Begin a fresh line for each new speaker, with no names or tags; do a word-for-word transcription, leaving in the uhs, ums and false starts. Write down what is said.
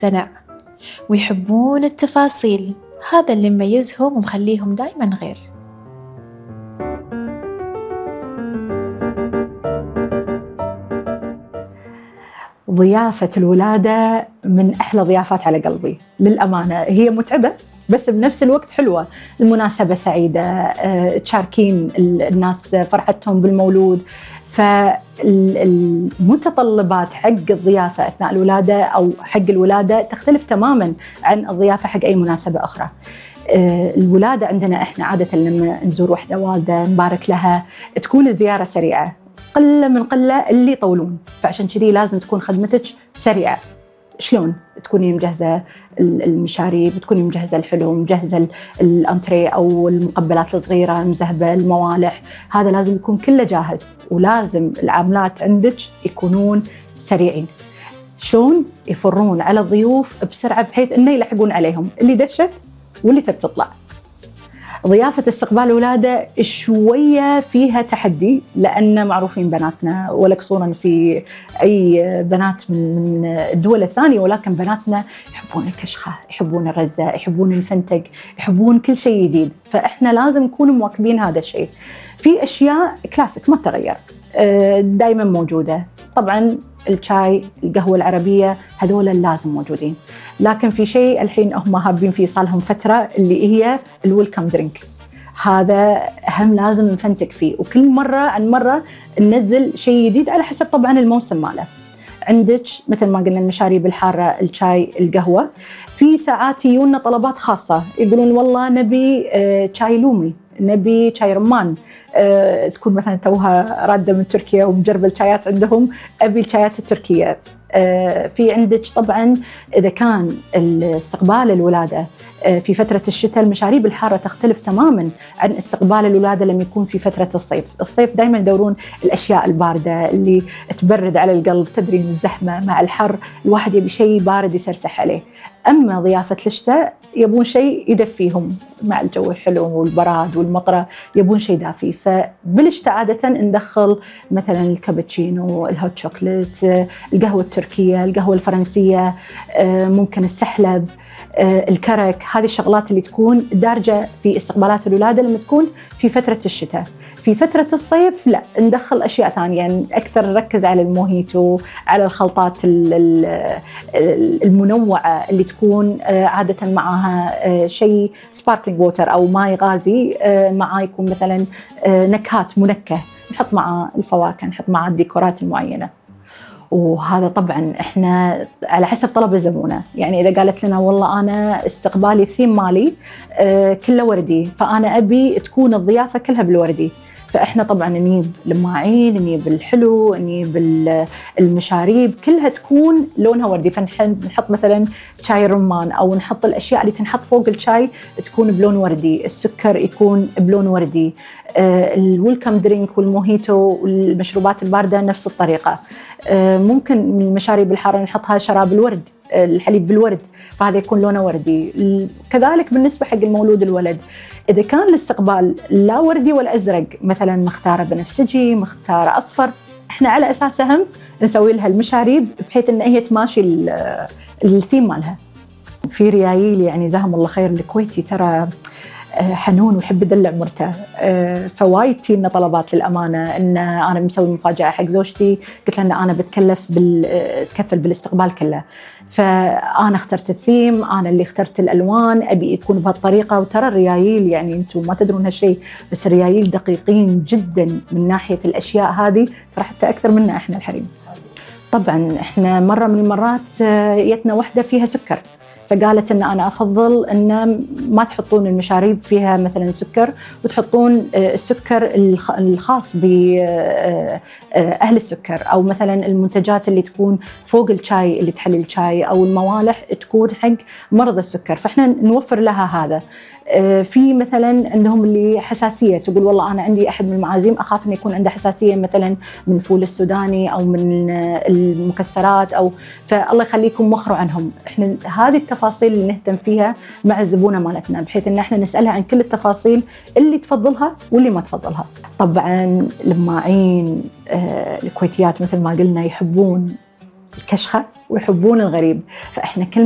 مقتنع ويحبون التفاصيل، هذا اللي مميزهم ومخليهم دايما غير.
ضيافة الولادة من أحلى ضيافات على قلبي للأمانة. هي متعبة بس بنفس الوقت حلوة. المناسبة سعيدة، تشاركين الناس فرحتهم بالمولود، فالمتطلبات حق الضيافة أثناء الولادة أو حق الولادة تختلف تماماً عن الضيافة حق أي مناسبة أخرى. الولادة عندنا إحنا عادة لما نزور وحدة والدة نبارك لها تكون الزيارة سريعة، قلة من قلة اللي يطولون، فعشان كذي لازم تكون خدمتك سريعة. شلون؟ تكوني مجهزة المشاريب، تكوني مجهزة الحلو، مجهزة الأنتريه أو المقبلات الصغيرة، مزهبة الموالح، هذا لازم يكون كله جاهز، ولازم العاملات عندك يكونون سريعين. شلون؟ يفرون على الضيوف بسرعة بحيث إنه يلحقون عليهم اللي دشت واللي تبي تطلع. ضيافة استقبال الولادة شوية فيها تحدي، لأن معروفين بناتنا ولا قصورا في أي بنات من الدول الثانية، ولكن بناتنا يحبون الكشخة، يحبون الرزة، يحبون الفنتق، يحبون كل شيء جديد، فإحنا لازم نكون مواكبين هذا الشيء. في أشياء كلاسيك ما تغير دائما موجودة، طبعا الشاي، القهوة العربية، هذول لازم موجودين، لكن في شيء الحين هم هابين فيه صالهم فترة اللي هي الويلكم درينك. هذا أهم لازم نفنتك فيه، وكل مرة عن مرة ننزل شيء جديد على حسب طبعا الموسم ماله. عندك مثل ما قلنا المشاريب الحارة، الشاي، القهوة. في ساعات يجونا طلبات خاصة يقولون والله نبي شاي لومي، نبي شاي رمان، أه تكون مثلا توها رادة من تركيا ومجربة الشايات عندهم، أبي الشايات التركية. أه في عندك طبعا إذا كان استقبال الولادة أه في فترة الشتاء، المشاريب الحارة تختلف تماما عن استقبال الولادة لما يكون في فترة الصيف. الصيف دائما يدورون الأشياء الباردة اللي تبرد على القلب، تدري الزحمة مع الحر الواحد يبي شيء بارد يسرسح عليه. أما ضيافة الشتاء يبون شيء يدفيهم مع الجو الحلو والبراد والمطرة، يبون شيء دافي. فبالشتاء عادة ندخل مثلا الكابتشينو، الهوت شوكليت، القهوة التركية، القهوة الفرنسية، ممكن السحلب، الكرك. هذه الشغلات اللي تكون دارجة في استقبالات الولادة لما تكون في فترة الشتاء. في فترة الصيف لا، ندخل أشياء ثانية، يعني أكثر نركز على الموهيتو، على الخلطات المنوعة اللي تكون عادة معها شيء سباركلينج ووتر أو ماء غازي، معاه يكون مثلا نكهات منكه، نحط معاه الفواكه، نحط معاه الديكورات المعينة. وهذا طبعا احنا على حسب طلب الزبونه، يعني اذا قالت لنا والله انا استقبالي الثيم مالي كله وردي، فانا ابي تكون الضيافه كلها بالوردي، فاحنا طبعا نجيب الماعين، نجيب الحلو، نجيب المشاريب كلها تكون لونها وردي. فنحط مثلا شاي رمان او نحط الاشياء اللي تنحط فوق الشاي تكون بلون وردي، السكر يكون بلون وردي، الويلكم درينك والموهيتو والمشروبات البارده نفس الطريقه. ممكن من المشاريب الحاره نحطها شراب الورد، الحليب بالورد، فهذا يكون لونه وردي. كذلك بالنسبه حق المولود الولد، إذا كان الاستقبال لا وردي ولا أزرق، مثلا مختارة بنفسجي، مختارة أصفر، إحنا على أساسها هم نسوي لها المشاريب بحيث إن هي تماشي الثيم مالها. في ريايل يعني جزاهم الله خير الكويتي ترى حنون ويحب يدلع مرته، فوايد تجينا طلبات للأمانة إن أنا مسوي مفاجأة حق زوجتي، قلت لها إن أنا بتكلف بالتكفل بالاستقبال كله، فأنا اخترت الثيم، أنا اللي اخترت الألوان، أبي يكون بهالطريقة. وترى الريايل يعني أنتم ما تدرون هالشيء، بس الريايل دقيقين جدا من ناحية الأشياء هذه، ترى حتى أكثر منا إحنا الحريم. طبعا إحنا مرة من المرات جتنا وحدة فيها سكر، فقالت إن أنا أفضل إن ما تحطون المشاريب فيها مثلا سكر، وتحطون السكر الخاص بأهل السكر، أو مثلا المنتجات اللي تكون فوق الشاي اللي تحلي الشاي، أو الموالح تكون حق مرضى السكر، فإحنا نوفر لها هذا. في مثلا عندهم اللي حساسية، تقول والله أنا عندي أحد من المعازيم أخاف أن يكون عنده حساسية مثلا من الفول السوداني أو من المكسرات، أو فالله يخليكم وخروا عنهم. إحنا هذه التفاصيل اللي نهتم فيها مع الزبونة مالتنا، بحيث أن إحنا نسألها عن كل التفاصيل اللي تفضلها واللي ما تفضلها. طبعا الماعين الكويتيات مثل ما قلنا يحبون الكشخة ويحبون الغريب، فإحنا كل